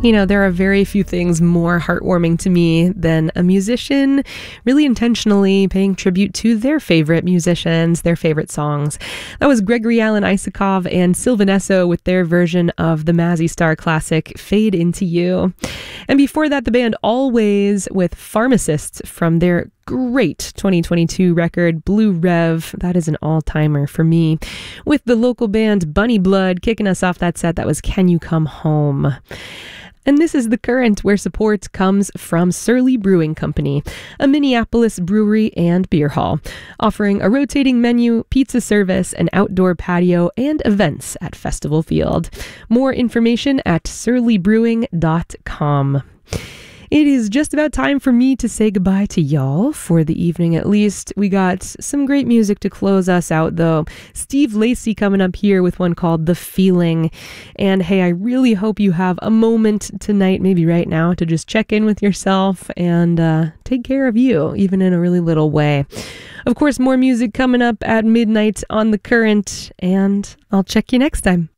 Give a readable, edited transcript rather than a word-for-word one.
You know, there are very few things more heartwarming to me than a musician really intentionally paying tribute to their favorite musicians, their favorite songs. That was Gregory Alan Isakov and Sylvan Esso with their version of the Mazzy Star classic, Fade Into You. And before that, the band Always with Pharmacists from their great 2022 record, Blue Rev. That is an all-timer for me. With the local band Bunny Blood kicking us off that set, that was Can You Come Home? And this is The Current, where support comes from Surly Brewing Company, a Minneapolis brewery and beer hall, offering a rotating menu, pizza service, an outdoor patio, and events at Festival Field. More information at surlybrewing.com. It is just about time for me to say goodbye to y'all, for the evening at least. We got some great music to close us out, though. Steve Lacy coming up here with one called The Feeling. And hey, I really hope you have a moment tonight, maybe right now, to just check in with yourself and take care of you, even in a really little way. Of course, more music coming up at midnight on The Current, and I'll check you next time.